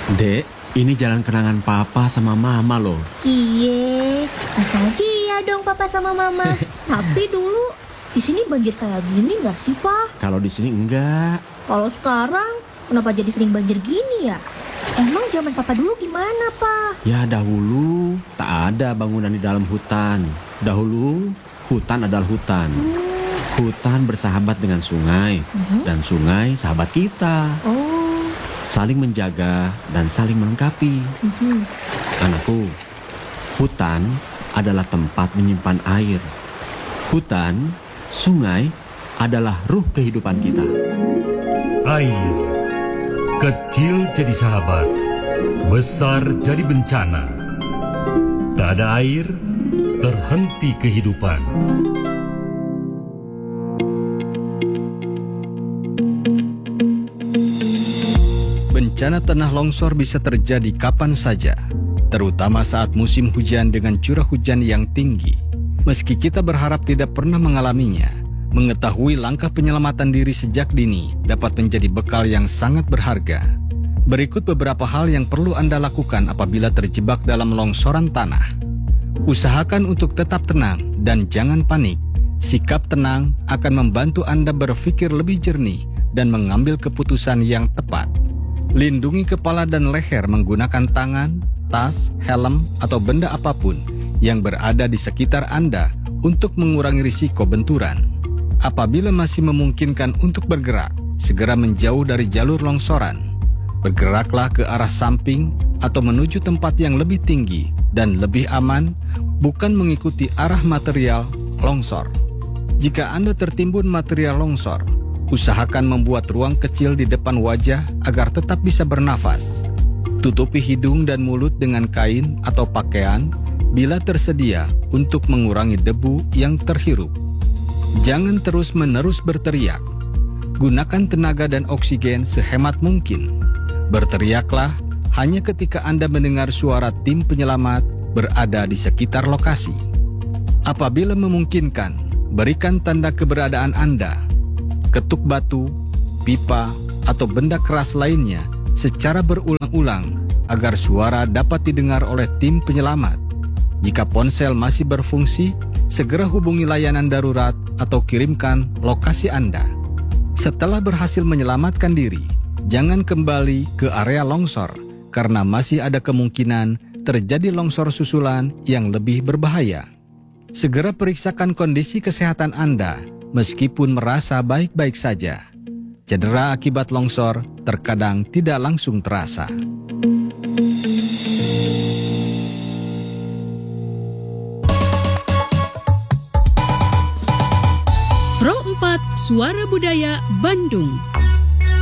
Dek, ini jalan kenangan papa sama mama loh. Cie, nostalgia dong papa sama mama. Tapi dulu di sini banjir kayak gini nggak sih, Pak? Kalau di sini enggak. Kalau sekarang kenapa jadi sering banjir gini ya? Emang zaman papa dulu gimana, Pak? Ya dahulu tak ada bangunan di dalam hutan. Dahulu hutan adalah hutan. Hutan bersahabat dengan sungai. Dan sungai sahabat kita. Oh. Saling menjaga dan saling melengkapi. Anakku, hutan adalah tempat menyimpan air. Hutan, sungai adalah ruh kehidupan kita. Air, kecil jadi sahabat, besar jadi bencana. Tak ada air, terhenti kehidupan. Bencana tanah longsor bisa terjadi kapan saja, terutama saat musim hujan dengan curah hujan yang tinggi. Meski kita berharap tidak pernah mengalaminya, mengetahui langkah penyelamatan diri sejak dini dapat menjadi bekal yang sangat berharga. Berikut beberapa hal yang perlu Anda lakukan apabila terjebak dalam longsoran tanah. Usahakan untuk tetap tenang dan jangan panik. Sikap tenang akan membantu Anda berpikir lebih jernih dan mengambil keputusan yang tepat. Lindungi kepala dan leher menggunakan tangan, tas, helm, atau benda apapun yang berada di sekitar Anda untuk mengurangi risiko benturan. Apabila masih memungkinkan untuk bergerak, segera menjauh dari jalur longsoran. Bergeraklah ke arah samping atau menuju tempat yang lebih tinggi dan lebih aman, bukan mengikuti arah material longsor. Jika Anda tertimbun material longsor, usahakan membuat ruang kecil di depan wajah agar tetap bisa bernafas. Tutupi hidung dan mulut dengan kain atau pakaian bila tersedia untuk mengurangi debu yang terhirup. Jangan terus-menerus berteriak. Gunakan tenaga dan oksigen sehemat mungkin. Berteriaklah hanya ketika Anda mendengar suara tim penyelamat berada di sekitar lokasi. Apabila memungkinkan, berikan tanda keberadaan Anda. Ketuk batu, pipa, atau benda keras lainnya secara berulang-ulang agar suara dapat didengar oleh tim penyelamat. Jika ponsel masih berfungsi, segera hubungi layanan darurat atau kirimkan lokasi Anda. Setelah berhasil menyelamatkan diri, jangan kembali ke area longsor karena masih ada kemungkinan terjadi longsor susulan yang lebih berbahaya. Segera periksakan kondisi kesehatan Anda meskipun merasa baik-baik saja. Cedera akibat longsor terkadang tidak langsung terasa. Pro 4 Suara Budaya Bandung.